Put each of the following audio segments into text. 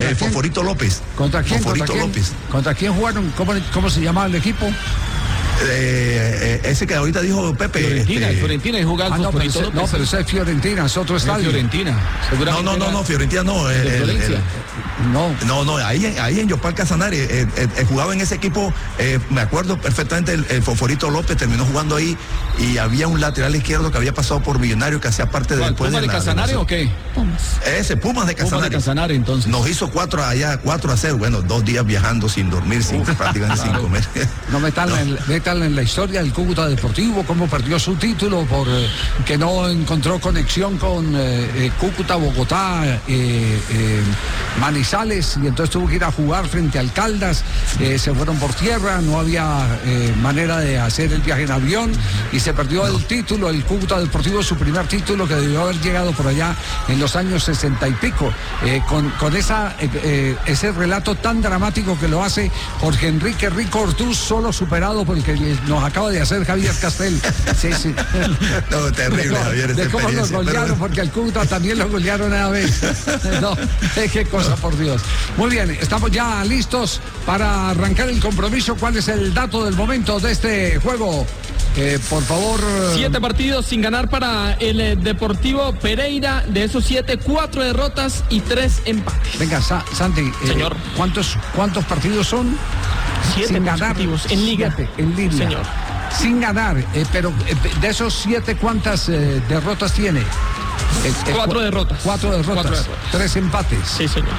¿Contra quién? Fosforito López. ¿Contra quién? Fosforito López. ¿Contra quién jugaron? ¿Cómo se llamaba el equipo? Ese que ahorita dijo Pepe. Fiorentina y jugaba el Fosforito López. No, pero ese es Fiorentina, es otro estadio. Fiorentina. No, Fiorentina no. No, ahí en Yopal Casanare jugaba en ese equipo, me acuerdo perfectamente, el Fosforito López terminó jugando ahí y había un lateral izquierdo que había pasado por Millonario que hacía parte del ¿Pumas de Casanare o qué? Pumas de Casanare. Entonces. Nos hizo 4-0, bueno, 2 días viajando sin dormir, prácticamente sin comer. No metan en la historia del Cúcuta Deportivo, cómo perdió su título por que no encontró conexión con Cúcuta, Bogotá, Manizales, y entonces tuvo que ir a jugar frente al Caldas, se fueron por tierra, no había manera de hacer el viaje en avión y se perdió el título. El Cúcuta Deportivo, su primer título, que debió haber llegado por allá en los años 60 y pico, con ese relato tan dramático que lo hace Jorge Enrique Rico Ortús, solo superado por el que nos acaba de hacer Javier Castel. Sí. No, terrible, Javier. De cómo nos golearon, porque al Cúcuta también lo golearon una vez. No, qué cosa, por Dios. Muy bien, estamos ya listos para arrancar el compromiso. ¿Cuál es el dato del momento de este juego? Por favor. 7 partidos sin ganar para el Deportivo Pereira. De esos 7, 4 derrotas y 3 empates. Venga, Santi. Señor. ¿Cuántos partidos son? 7 sin ganar en Liga. 7 en línea. Señor. Sin ganar, pero de esos 7, ¿cuántas derrotas tiene? 4 derrotas. 4 derrotas. 3 empates. Sí, señor.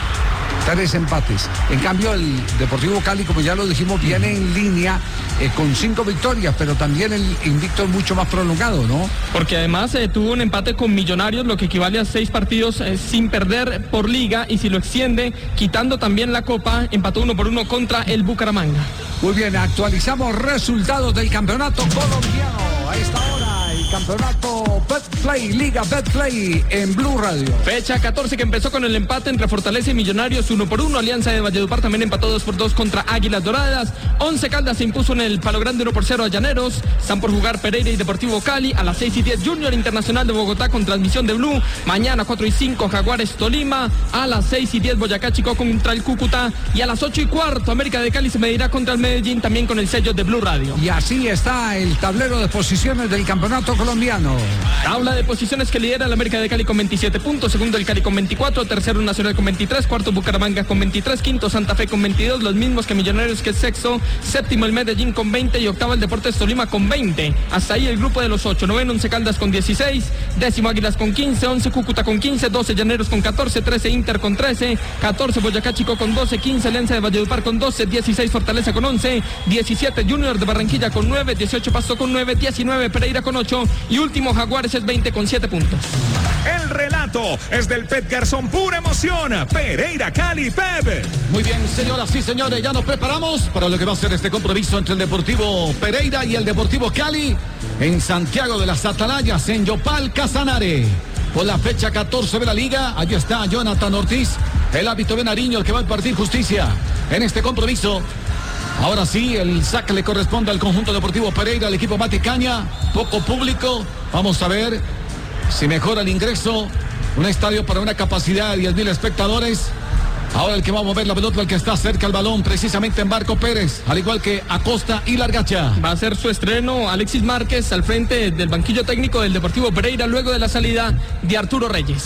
3 empates. En cambio, el Deportivo Cali, como ya lo dijimos, viene en línea con 5 victorias, pero también el invicto es mucho más prolongado, ¿no? Porque además tuvo un empate con Millonarios, lo que equivale a 6 partidos sin perder por liga, y si lo extiende, quitando también la Copa, empató 1-1 contra el Bucaramanga. Muy bien, actualizamos resultados del campeonato colombiano. A esta hora, el campeonato Betplay, Liga Betplay en Blue Radio. Fecha 14 que empezó con el empate entre Fortaleza y Millonarios 1-1. Alianza de Valledupar también empató 2-2 contra Águilas Doradas. 11 Caldas se impuso en el Palo Grande 1-0 a Llaneros. Están por jugar Pereira y Deportivo Cali. A las 6:10 Junior Internacional de Bogotá con transmisión de Blue. Mañana 4:05 Jaguares Tolima. A las 6:10 Boyacá Chico contra el Cúcuta. Y a las 8:15 América de Cali se medirá contra el Medellín, también con el sello de Blue Radio. Y así está el tablero de posiciones del campeonato colombiano. Tabla de posiciones que lidera el América de Cali con 27 puntos, segundo el Cali con 24, tercero Nacional con 23, cuarto Bucaramanga con 23, quinto Santa Fe con 22, los mismos que Millonarios, que es sexto, séptimo el Medellín con 20 y octavo el Deportes Tolima con 20. Hasta ahí el grupo de los 8, noveno 11 Caldas con 16, décimo Águilas con 15, 11 Cúcuta con 15, 12 Llaneros con 14, 13 Inter con 13, 14 Boyacá Chico con 12, 15 Alianza de Valledupar con 12, 16 Fortaleza con 11, 17 Junior de Barranquilla con 9, 18 Pasto con 9, 19 Pereira con 8 y último Jaguares es 20 con 7 puntos. El relato es del Pep Garzón, pura emoción. Pereira, Cali, Pep. Muy bien, señoras y señores, ya nos preparamos para lo que va a ser este compromiso entre el Deportivo Pereira y el Deportivo Cali en Santiago de las Atalayas, en Yopal Casanare. Por la fecha 14 de la liga, allí está Jonathan Ortiz, el árbitro de Nariño, el que va a impartir justicia en este compromiso. Ahora sí, el saque le corresponde al conjunto deportivo Pereira, al equipo Maticaña, poco público. Vamos a ver si mejora el ingreso. Un estadio para una capacidad de 10.000 espectadores. Ahora el que va a mover la pelota, el que está cerca al balón, precisamente en Marco Pérez, al igual que Acosta y Largacha. Va a ser su estreno Alexis Márquez al frente del banquillo técnico del Deportivo Pereira, luego de la salida de Arturo Reyes.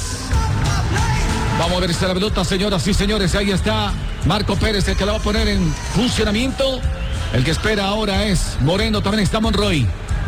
Vamos a ver si la pelota, señoras y señores. Ahí está Marco Pérez, el que la va a poner en funcionamiento. El que espera ahora es Moreno, también está Monroy.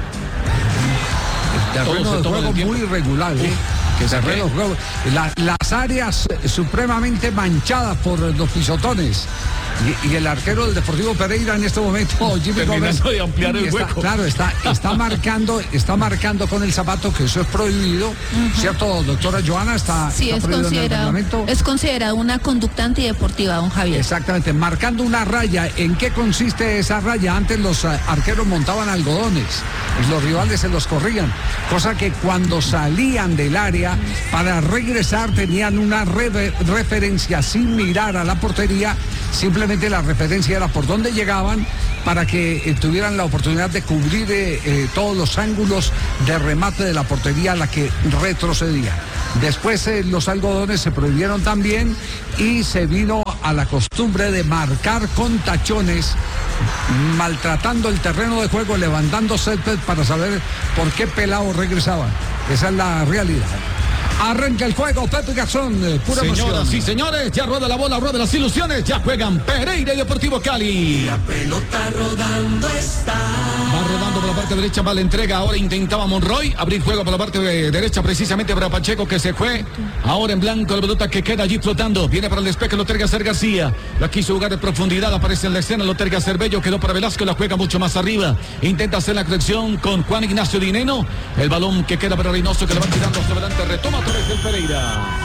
El terreno de juego muy irregular, que terreno de juego. Las áreas supremamente manchadas por los pisotones. Y el arquero del Deportivo Pereira en este momento, Jimmy Gómez, de ampliar el hueco. Claro, está marcando con el zapato, que eso es prohibido, ¿cierto, doctora Joana? Sí, está es considerado una conducta antideportiva, don Javier. Exactamente, marcando una raya. ¿En qué consiste esa raya? Antes los arqueros montaban algodones y los rivales se los corrían, cosa que cuando salían del área para regresar tenían una referencia sin mirar a la portería. Simplemente la referencia era por dónde llegaban para que tuvieran la oportunidad de cubrir todos los ángulos de remate de la portería a la que retrocedía. Después los algodones se prohibieron también y se vino a la costumbre de marcar con tachones, maltratando el terreno de juego, levantando césped para saber por qué Pelao regresaba. Esa es la realidad. Arranca el juego, Pepe Garzón, pura emoción. Señoras y señores, ya rueda la bola, rueda las ilusiones, ya juegan Pereira y Deportivo Cali. La pelota rodando está. Va rodando por la parte derecha, va la entrega, ahora intentaba Monroy abrir juego por la parte derecha precisamente para Pacheco que se fue. Ahora en blanco la pelota que queda allí flotando, viene para el despeje, lo terga Ser García. La quiso jugar de profundidad, aparece en la escena, lo terga Cervello, quedó para Velasco, la juega mucho más arriba. Intenta hacer la conexión con Juan Ignacio Dineno. El balón que queda para Reynoso que le va tirando hacia adelante, retoma Torres del Pereira.